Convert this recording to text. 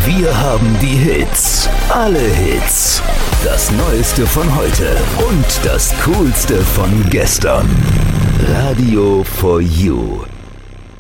Wir haben die Hits. Alle Hits. Das Neueste von heute und das Coolste von gestern. Radio for You.